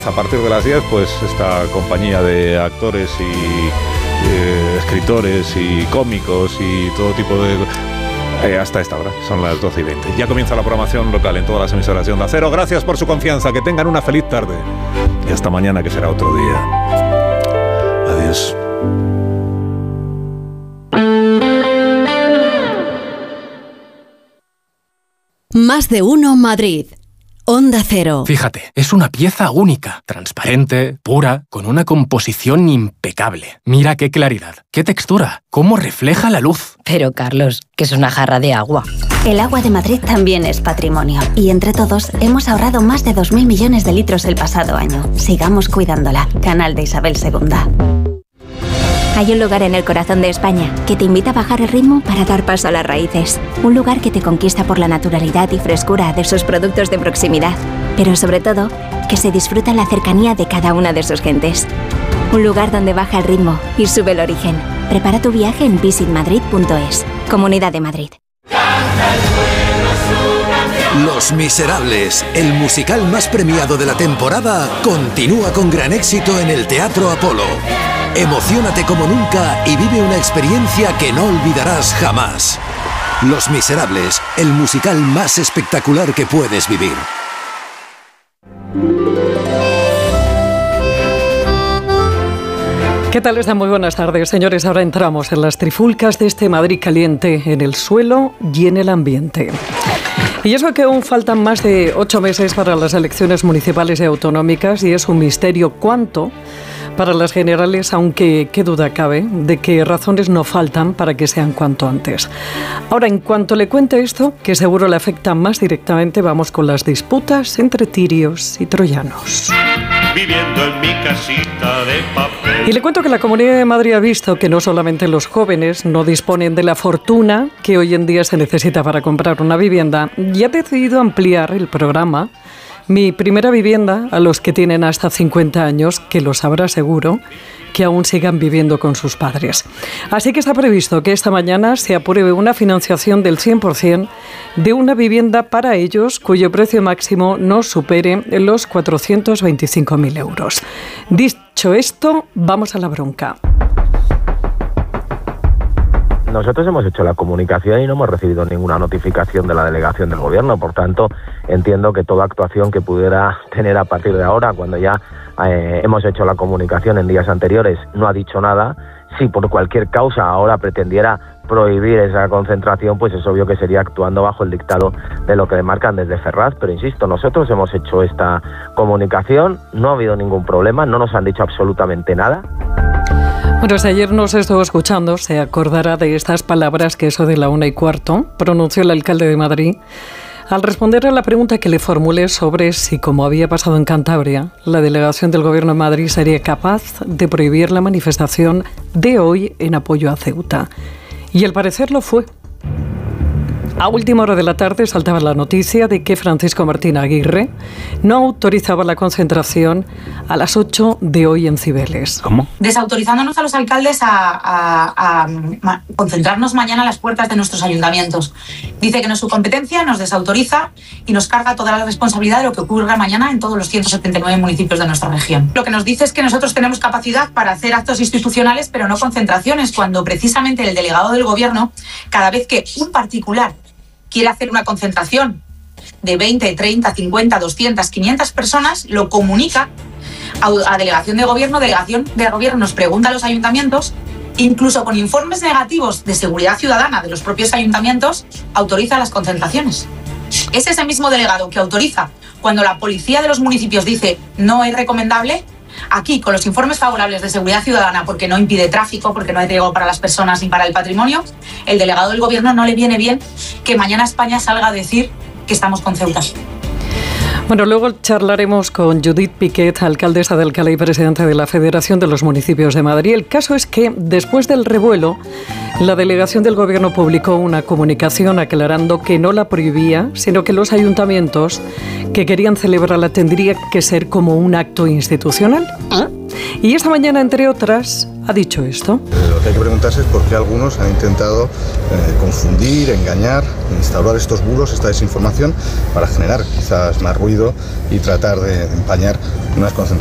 A partir de las 10, pues esta compañía de actores y escritores y cómicos y todo tipo de... hasta esta hora, son las 12:20. Ya comienza la programación local en todas las emisoras de Onda Cero. Gracias por su confianza, que tengan una feliz tarde. Y hasta mañana, que será otro día. Adiós. Más de uno Madrid. Onda Cero. Fíjate, es una pieza única, transparente, pura, con una composición impecable. Mira qué claridad, qué textura, cómo refleja la luz. Pero Carlos, que es una jarra de agua. El agua de Madrid también es patrimonio. Y entre todos hemos ahorrado más de 2.000 millones de litros el pasado año. Sigamos cuidándola. Canal de Isabel II. Hay un lugar en el corazón de España que te invita a bajar el ritmo para dar paso a las raíces. Un lugar que te conquista por la naturalidad y frescura de sus productos de proximidad. Pero sobre todo, que se disfruta en la cercanía de cada una de sus gentes. Un lugar donde baja el ritmo y sube el origen. Prepara tu viaje en visitmadrid.es. Comunidad de Madrid. Los Miserables, el musical más premiado de la temporada, continúa con gran éxito en el Teatro Apolo. Emociónate como nunca y vive una experiencia que no olvidarás jamás. Los Miserables, el musical más espectacular que puedes vivir. ¿Qué tal? Están muy buenas tardes, señores. Ahora entramos en las trifulcas de este Madrid caliente, en el suelo y en el ambiente. Y eso que aún faltan más de 8 meses para las elecciones municipales y autonómicas, y es un misterio cuánto para las generales, aunque qué duda cabe de que razones no faltan para que sean cuanto antes. Ahora, en cuanto le cuente esto, que seguro le afecta más directamente, vamos con las disputas entre tirios y troyanos. Viviendo en mi casita de papel. Y le cuento que la Comunidad de Madrid ha visto que no solamente los jóvenes no disponen de la fortuna que hoy en día se necesita para comprar una vivienda, y ha decidido ampliar el programa Mi Primera Vivienda a los que tienen hasta 50 años, que lo sabrá seguro, que aún sigan viviendo con sus padres. Así que está previsto que esta mañana se apruebe una financiación del 100% de una vivienda para ellos cuyo precio máximo no supere los 425.000 euros. Dicho esto, vamos a la bronca. Nosotros hemos hecho la comunicación y no hemos recibido ninguna notificación de la delegación del gobierno. Por tanto, entiendo que toda actuación que pudiera tener a partir de ahora, cuando ya hemos hecho la comunicación en días anteriores, no ha dicho nada. Si por cualquier causa ahora pretendiera prohibir esa concentración, pues es obvio que sería actuando bajo el dictado de lo que demarcan desde Ferraz. Pero insisto, nosotros hemos hecho esta comunicación, no ha habido ningún problema, no nos han dicho absolutamente nada. Bueno, si ayer nos estuvo escuchando, se acordará de estas palabras que eso de la 1:15 pronunció el alcalde de Madrid al responder a la pregunta que le formulé sobre si, como había pasado en Cantabria, la delegación del Gobierno de Madrid sería capaz de prohibir la manifestación de hoy en apoyo a Ceuta. Y al parecer lo fue. A última hora de la tarde saltaba la noticia de que Francisco Martín Aguirre no autorizaba la concentración a las 8 de hoy en Cibeles. ¿Cómo? Desautorizándonos a los alcaldes a concentrarnos mañana a las puertas de nuestros ayuntamientos. Dice que no es su competencia, nos desautoriza y nos carga toda la responsabilidad de lo que ocurra mañana en todos los 179 municipios de nuestra región. Lo que nos dice es que nosotros tenemos capacidad para hacer actos institucionales, pero no concentraciones, cuando precisamente el delegado del gobierno, cada vez que un particular quiere hacer una concentración de 20, 30, 50, 200, 500 personas, lo comunica a delegación de gobierno nos pregunta a los ayuntamientos, incluso con informes negativos de seguridad ciudadana de los propios ayuntamientos, autoriza las concentraciones. Es ese mismo delegado que autoriza cuando la policía de los municipios dice no es recomendable. Aquí, con los informes favorables de seguridad ciudadana, porque no impide tráfico, porque no hay riesgo para las personas ni para el patrimonio, el delegado del gobierno no le viene bien que mañana España salga a decir que estamos con Ceuta. Bueno, luego charlaremos con Judith Piquet, alcaldesa de Alcalá y presidenta de la Federación de los Municipios de Madrid. El caso es que, después del revuelo, la delegación del gobierno publicó una comunicación aclarando que no la prohibía, sino que los ayuntamientos que querían celebrarla tendría que ser como un acto institucional. Y esta mañana, entre otras, ha dicho esto. Lo que hay que preguntarse es por qué algunos han intentado confundir, engañar, instaurar estos bulos, esta desinformación, para generar quizás más ruido y tratar de empañar unas concentraciones